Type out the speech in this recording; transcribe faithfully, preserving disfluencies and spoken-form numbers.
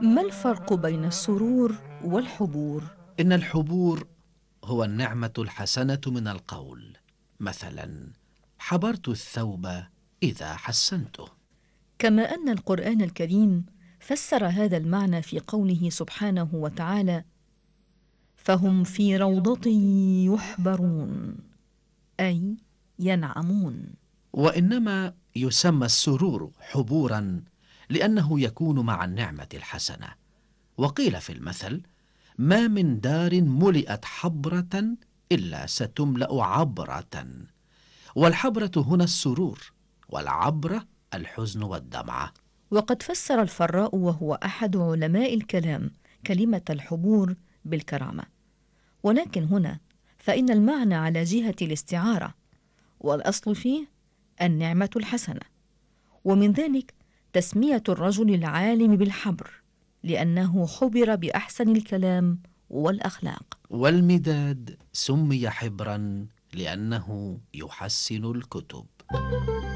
ما الفرق بين السرور والحبور؟ إن الحبور هو النعمة الحسنة من القول، مثلا حبرت الثوب إذا حسنته. كما أن القرآن الكريم فسر هذا المعنى في قوله سبحانه وتعالى: فهم في روضة يحبرون، أي ينعمون. وإنما يسمى السرور حبورا لأنه يكون مع النعمة الحسنة. وقيل في المثل: ما من دار ملئت حبرة إلا ستملأ عبرة. والحبرة هنا السرور، والعبرة الحزن والدمعة. وقد فسر الفراء وهو أحد علماء الكلام كلمة الحبور بالكرامة، ولكن هنا فإن المعنى على جهة الاستعارة، والأصل فيه النعمة الحسنة، ومن ذلك تسمية الرجل العالم بالحبر لأنه حبر بأحسن الكلام والأخلاق. والمداد سمي حبرا لأنه يحسن الكتب.